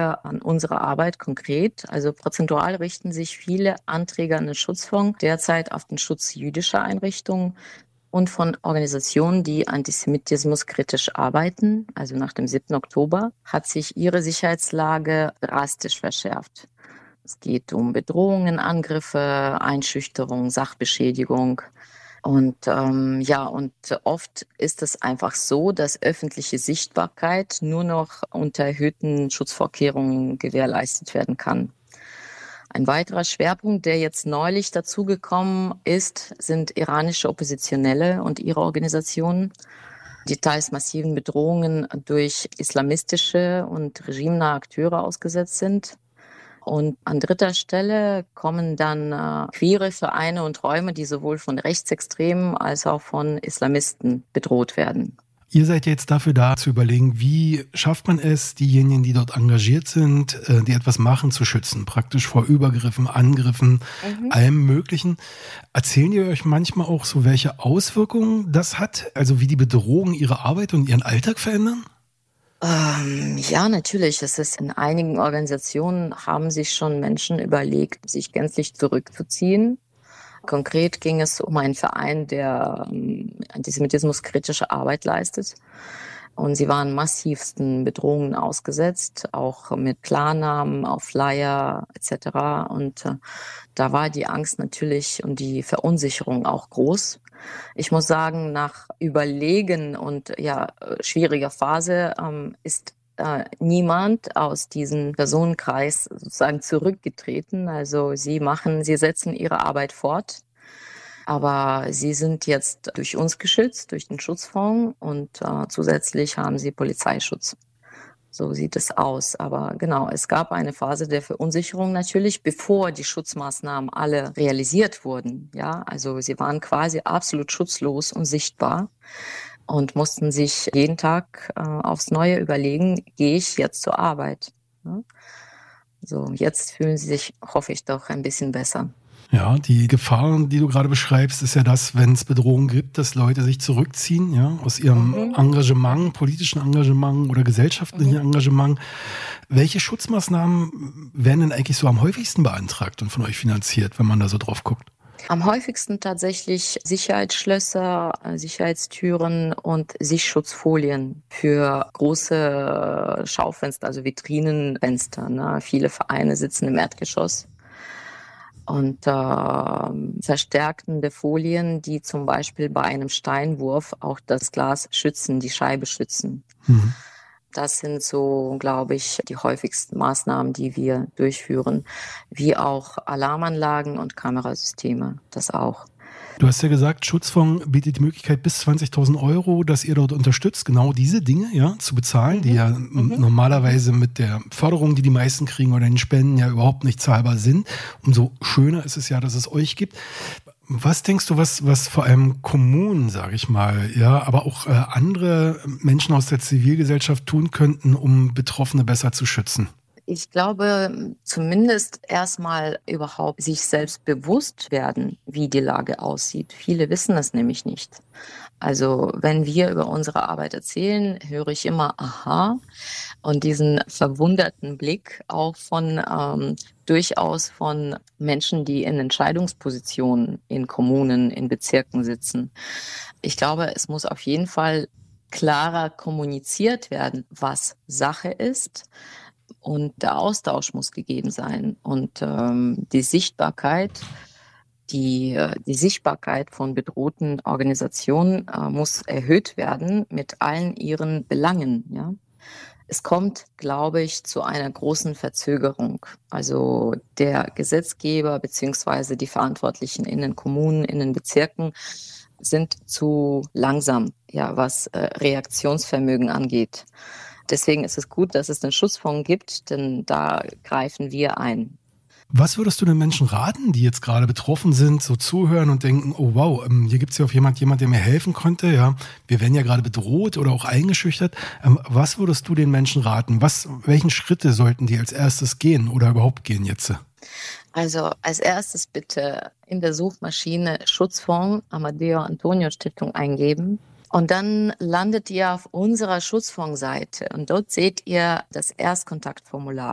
wir an unsere Arbeit konkret. Also prozentual richten sich viele Anträge an den Schutzfonds derzeit auf den Schutz jüdischer Einrichtungen und von Organisationen, die Antisemitismus kritisch arbeiten. Also nach dem 7. Oktober hat sich ihre Sicherheitslage drastisch verschärft. Es geht um Bedrohungen, Angriffe, Einschüchterung, Sachbeschädigung. Und oft ist es einfach so, dass öffentliche Sichtbarkeit nur noch unter erhöhten Schutzvorkehrungen gewährleistet werden kann. Ein weiterer Schwerpunkt, der jetzt neulich dazugekommen ist, sind iranische Oppositionelle und ihre Organisationen, die teils massiven Bedrohungen durch islamistische und regimenahe Akteure ausgesetzt sind. Und an dritter Stelle kommen dann queere Vereine und Räume, die sowohl von Rechtsextremen als auch von Islamisten bedroht werden. Ihr seid jetzt dafür da, zu überlegen, wie schafft man es, diejenigen, die dort engagiert sind, die etwas machen, zu schützen, praktisch vor Übergriffen, Angriffen, allem Möglichen. Erzählen die euch manchmal auch so, welche Auswirkungen das hat? Also wie die Bedrohungen ihre Arbeit und ihren Alltag verändern? Ja, natürlich. Es ist in einigen Organisationen haben sich schon Menschen überlegt, sich gänzlich zurückzuziehen. Konkret ging es um einen Verein, der antisemitismuskritische Arbeit leistet. Und sie waren massivsten Bedrohungen ausgesetzt, auch mit Klarnamen auf Flyer etc. Und da war die Angst natürlich und die Verunsicherung auch groß. Ich muss sagen, nach Überlegen und schwieriger Phase ist niemand aus diesem Personenkreis sozusagen zurückgetreten. Also sie setzen ihre Arbeit fort. Aber sie sind jetzt durch uns geschützt, durch den Schutzfonds und zusätzlich haben sie Polizeischutz. So sieht es aus. Aber genau, es gab eine Phase der Verunsicherung natürlich, bevor die Schutzmaßnahmen alle realisiert wurden. Ja, also sie waren quasi absolut schutzlos und sichtbar und mussten sich jeden Tag aufs Neue überlegen, gehe ich jetzt zur Arbeit? Ja? So, jetzt fühlen sie sich, hoffe ich, doch ein bisschen besser. Ja, die Gefahren, die du gerade beschreibst, ist ja das, wenn es Bedrohungen gibt, dass Leute sich zurückziehen, ja, aus ihrem Engagement, politischen Engagement oder gesellschaftlichen Engagement. Welche Schutzmaßnahmen werden denn eigentlich so am häufigsten beantragt und von euch finanziert, wenn man da so drauf guckt? Am häufigsten tatsächlich Sicherheitsschlösser, Sicherheitstüren und Sichtschutzfolien für große Schaufenster, also Vitrinenfenster. Ne? Viele Vereine sitzen im Erdgeschoss. Und verstärkende Folien, die zum Beispiel bei einem Steinwurf auch das Glas schützen, die Scheibe schützen. Das sind so, glaube ich, die häufigsten Maßnahmen, die wir durchführen, wie auch Alarmanlagen und Kamerasysteme, das auch. Du hast ja gesagt, Schutzfonds bietet die Möglichkeit bis 20.000 Euro, dass ihr dort unterstützt, genau diese Dinge zu bezahlen, die ja normalerweise mit der Förderung, die die meisten kriegen oder den Spenden ja überhaupt nicht zahlbar sind. Umso schöner ist es ja, dass es euch gibt. Was denkst du, was vor allem Kommunen, sage ich mal, aber auch andere Menschen aus der Zivilgesellschaft tun könnten, um Betroffene besser zu schützen? Ich glaube, zumindest erstmal überhaupt sich selbst bewusst werden, wie die Lage aussieht. Viele wissen es nämlich nicht. Also wenn wir über unsere Arbeit erzählen, höre ich immer Aha und diesen verwunderten Blick auch durchaus von Menschen, die in Entscheidungspositionen in Kommunen, in Bezirken sitzen. Ich glaube, es muss auf jeden Fall klarer kommuniziert werden, was Sache ist. Und der Austausch muss gegeben sein. Und die Sichtbarkeit von bedrohten Organisationen muss erhöht werden mit allen ihren Belangen. Ja? Es kommt, glaube ich, zu einer großen Verzögerung. Also der Gesetzgeber beziehungsweise die Verantwortlichen in den Kommunen, in den Bezirken sind zu langsam, was Reaktionsvermögen angeht. Deswegen ist es gut, dass es den Schutzfonds gibt, denn da greifen wir ein. Was würdest du den Menschen raten, die jetzt gerade betroffen sind, so zuhören und denken, oh wow, hier gibt es ja auch jemand, der mir helfen könnte, ja, wir werden ja gerade bedroht oder auch eingeschüchtert. Was würdest du den Menschen raten? Welchen Schritte sollten die als erstes gehen oder überhaupt gehen jetzt? Also als erstes bitte in der Suchmaschine Schutzfonds Amadeo Antonio Stiftung eingeben. Und dann landet ihr auf unserer Schutzfondsseite und dort seht ihr das Erstkontaktformular.